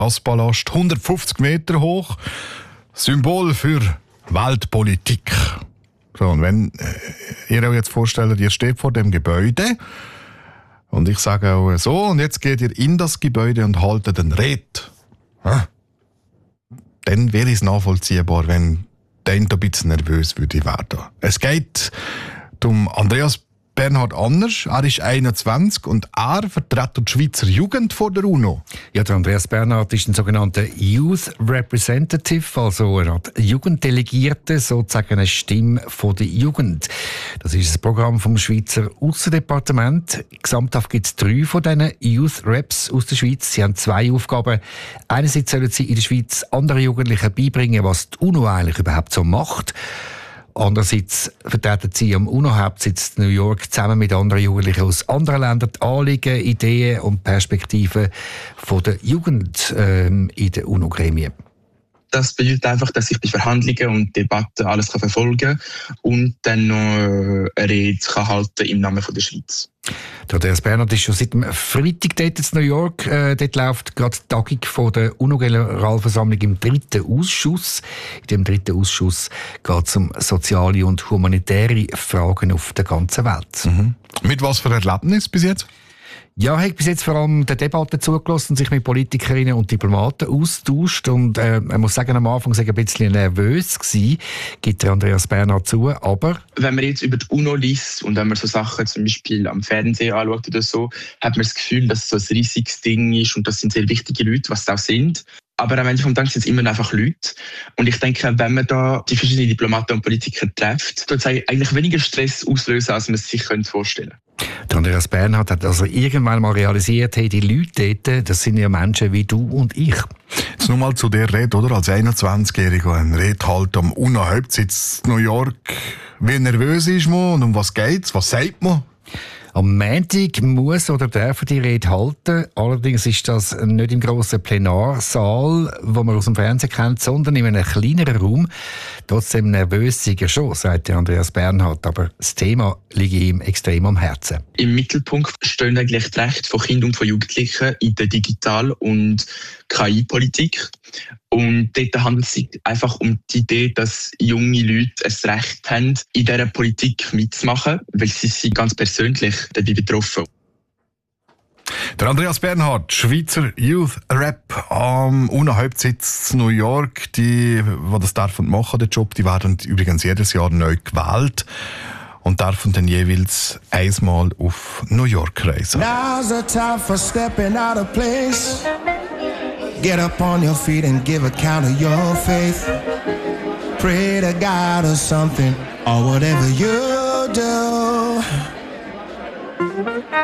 Asspalast, 150 Meter hoch. Symbol für Weltpolitik. So, und wenn ihr euch jetzt vorstellt, ihr steht vor dem Gebäude und ich sage auch so, und jetzt geht ihr in das Gebäude und haltet den Red. Dann wäre es nachvollziehbar, wenn der ein bisschen nervös würde werden. Es geht um Andreas Bernhard Anders. Er ist 21 und er vertritt die Schweizer Jugend vor der UNO. Ja, der Andreas Bernhard ist ein sogenannter Youth Representative, also eine Art Jugenddelegierte, sozusagen eine Stimme von der Jugend. Das ist das Programm vom Schweizer Aussendepartement. Gesamthaft gibt es 3 von diesen Youth Reps aus der Schweiz. Sie haben 2 Aufgaben. Einerseits sollen sie in der Schweiz anderen Jugendlichen beibringen, was die UNO eigentlich überhaupt so macht. Andererseits vertreten sie am UNO-Hauptsitz New York zusammen mit anderen Jugendlichen aus anderen Ländern die Anliegen, Ideen und Perspektiven von der Jugend in den UNO-Gremien. Das bedeutet einfach, dass ich bei Verhandlungen und Debatten alles verfolgen kann und dann noch eine Rede halten im Namen der Schweiz. Der Andreas Bernhard ist schon seit dem Freitag dort in New York. Dort läuft gerade die Tagung von der UNO-Generalversammlung im 3. Ausschuss. In dem 3. Ausschuss geht es um soziale und humanitäre Fragen auf der ganzen Welt. Mhm. Mit was für Erlebnis bis jetzt? Ja, ich habe bis jetzt vor allem der Debatte zugelassen und sich mit Politikerinnen und Diplomaten austauscht. Und man muss sagen, am Anfang war ich ein bisschen nervös gewesen, gibt der Andreas Bernhard zu, aber... Wenn man jetzt über die UNO liest und wenn man so Sachen zum Beispiel am Fernsehen anschaut oder so, hat man das Gefühl, dass es so ein riesiges Ding ist und das sind sehr wichtige Leute, was sie auch sind. Aber am Ende vom Tag sind es immer einfach Leute. Und ich denke, wenn man da die verschiedenen Diplomaten und Politiker trifft, tut es eigentlich weniger Stress auslösen, als man es sich vorstellen könnte. Der Andreas Bernhard hat also irgendwann mal realisiert, hey, die Leute dort, das sind ja Menschen wie du und ich. Jetzt nur mal zu der Rede, oder? Als 21-Jähriger ein Rede halt am UNO-Hauptsitz New York. Wie nervös ist man und um was geht's? Was sagt man? Am Montag muss oder darf die Rede halten. Allerdings ist das nicht im grossen Plenarsaal, wo man aus dem Fernsehen kennt, sondern in einem kleineren Raum. Trotzdem nervös sei er schon, sagt Andreas Bernhard. Aber das Thema liegt ihm extrem am Herzen. Im Mittelpunkt stehen eigentlich die Rechte von Kindern und von Jugendlichen in der Digital- und KI-Politik. Und dort handelt es sich einfach um die Idee, dass junge Leute ein Recht haben, in dieser Politik mitzumachen, weil sie sind ganz persönlich dabei betroffen. Der Andreas Bernhard, Schweizer Youth Rap am UNO-Hauptsitz New York. Die das dürfen machen, den Job, die werden übrigens jedes Jahr neu gewählt und dürfen dann jeweils einmal auf New York reisen. Now's the time for stepping out of place. Get up on your feet and give account of your faith. Pray to God or something or whatever you